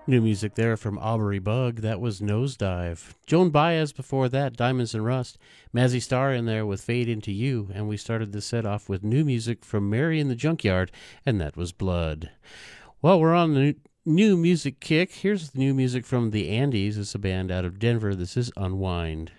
New music there from Aubrey Bug. That was Nosedive. Joan Baez before that, Diamonds and Rust. Mazzy Star in there with Fade Into You. And we started the set off with new music from Mary in the Junkyard, and that was Blood. Well, we're on the new music kick. Here's the new music from the Andes. It's a band out of Denver. This is Unwind.